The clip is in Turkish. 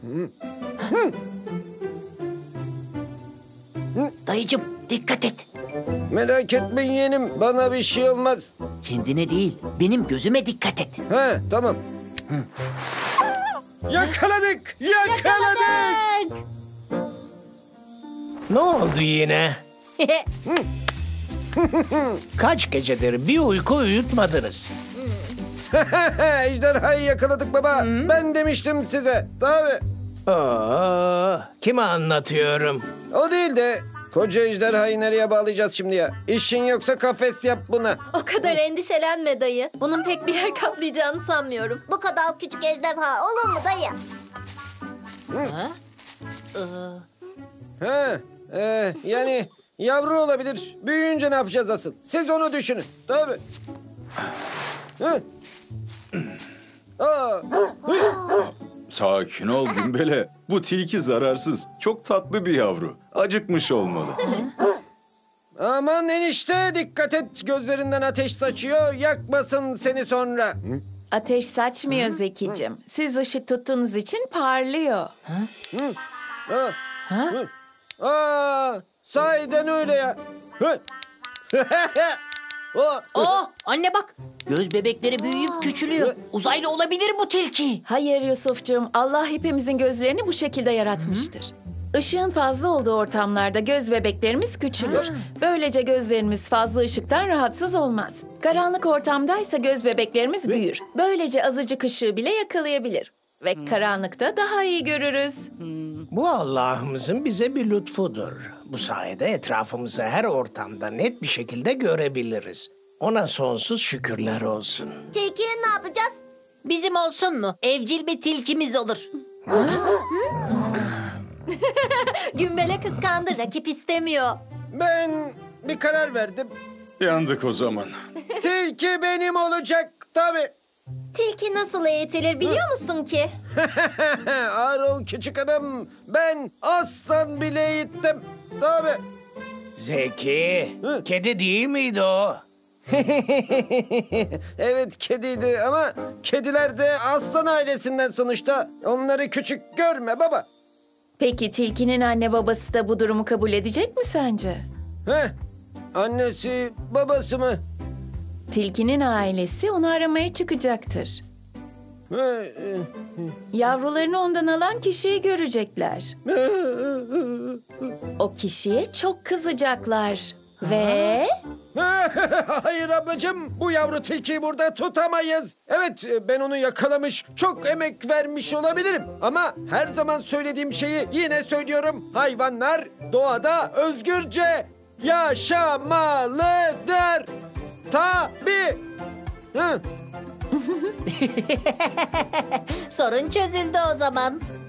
Dayıcım dikkat et. Merak etme yeğenim, bana bir şey olmaz. Kendine değil, benim gözüme dikkat et. Ha, tamam. Yakaladık! Yakaladık! Ne oldu yine? Kaç gecedir bir uyku uyutmadınız? Ejderhayı yakaladık baba. Ben demiştim size. Tabii. Kime anlatıyorum? O değil de koca ejderhayı nereye bağlayacağız şimdi ya? İşin yoksa kafes yap buna. O kadar endişelenme dayı. Bunun pek bir yer kaplayacağını sanmıyorum. Bu kadar küçük ejderha olur mu dayı? Yani yavru olabilir. Büyüyünce ne yapacağız asıl? Siz onu düşünün. Tabii. Hı. Aa, Sakin ol Gümbele. Bu tilki zararsız. Çok tatlı bir yavru. Acıkmış olmalı. aman enişte dikkat et. Gözlerinden ateş saçıyor. Yakmasın seni sonra. Ateş saçmıyor Zekicim. Siz ışık tuttuğunuz için parlıyor. Sahiden öyle ya. Hı. Anne bak, göz bebekleri büyüyüp küçülüyor. Uzaylı olabilir bu tilki. Hayır Yusufcuğum, Allah hepimizin gözlerini bu şekilde yaratmıştır. Işığın fazla olduğu ortamlarda göz bebeklerimiz küçülür. Böylece gözlerimiz fazla ışıktan rahatsız olmaz. Karanlık ortamdaysa göz bebeklerimiz büyür. Böylece azıcık ışığı bile yakalayabilir. Ve karanlıkta daha iyi görürüz. Bu Allah'ımızın bize bir lütfudur. Bu sayede etrafımızı her ortamda net bir şekilde görebiliriz. Ona sonsuz şükürler olsun. Tilkiye ne yapacağız? Bizim olsun mu? Evcil bir tilkimiz olur. Gümbele kıskandı. Rakip istemiyor. Ben bir karar verdim. Yandık o zaman. Tilki benim olacak. Tabii. Tilki nasıl eğitilir biliyor musun ki? Ağır ol küçük adam. Ben aslan bile eğittim. Tabii. Zeki, kedi değil miydi o? Evet kediydi ama kediler de aslan ailesinden sonuçta. Onları küçük görme baba. Peki tilkinin anne babası da bu durumu kabul edecek mi sence? Annesi babası mı? Tilkinin ailesi onu aramaya çıkacaktır. Yavrularını ondan alan kişiyi görecekler. O kişiye çok kızacaklar. Ve Hayır ablacığım, bu yavru tilkiyi burada tutamayız. Evet, ben onu yakalamış, çok emek vermiş olabilirim. Ama her zaman söylediğim şeyi yine söylüyorum. Hayvanlar doğada özgürce yaşamalıdır. Tabii. Sorun çözüldü o zaman.